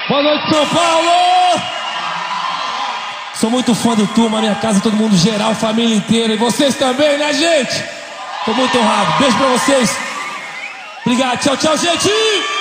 Boa noite, São Paulo! Sou muito fã do Turma, minha casa, todo mundo geral, família inteira. E vocês também, né, gente? Tô muito honrado. Beijo pra vocês. Obrigado. Tchau, tchau, gente!